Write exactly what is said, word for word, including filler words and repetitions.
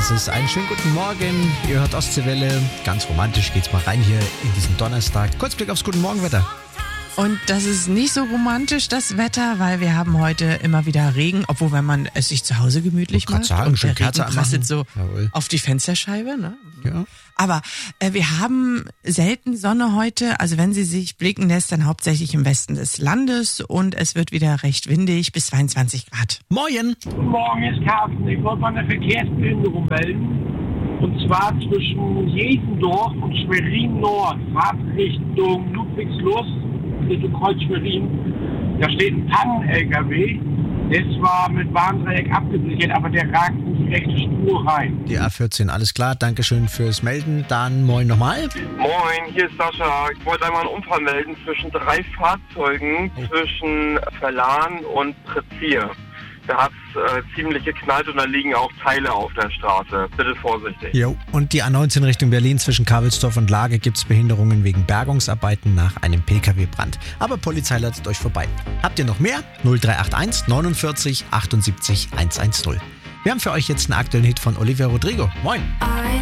ist es. Einen schönen guten Morgen. Ihr hört Ostseewelle. Ganz romantisch geht's mal rein hier in diesen Donnerstag. Kurzblick aufs Guten Morgenwetter. Und das ist nicht so romantisch, das Wetter, weil wir haben heute immer wieder Regen, obwohl wenn man es sich zu Hause gemütlich Ich wollte macht gerade sagen, und schön der Regen Kerze prasselt anmachen. so Jawohl. auf die Fensterscheibe. Ne? Ja. Aber äh, wir haben selten Sonne heute, also wenn sie sich blicken lässt, dann hauptsächlich im Westen des Landes und es wird wieder recht windig bis zweiundzwanzig Grad. Moin. Guten Morgen, hier ist Carsten. Ich wollte mal eine Verkehrsbehinderung melden. Und zwar zwischen Jesendorf und Schwerin Nord, Fahrtrichtung Ludwigslust, Richtung Kreuz Schwerin. Da steht ein Pannen-L K W. Der ist zwar mit Warndreieck abgesichert, aber der ragt in die rechte Spur rein. Die A vierzehn, alles klar. Dankeschön fürs Melden. Dann moin nochmal. Moin, hier ist Sascha. Ich wollte einmal einen Unfall melden zwischen drei Fahrzeugen Oh. zwischen Verlan und Prezier. Da hat es äh, ziemlich geknallt und da liegen auch Teile auf der Straße. Bitte vorsichtig. Jo. Und die A neunzehn Richtung Berlin zwischen Kavelsdorf und Lage gibt's Behinderungen wegen Bergungsarbeiten nach einem P K W-Brand. Aber Polizei leitet euch vorbei. Habt ihr noch mehr? null drei acht eins neunundvierzig achtundsiebzig hundertzehn. Wir haben für euch jetzt einen aktuellen Hit von Olivia Rodrigo. Moin.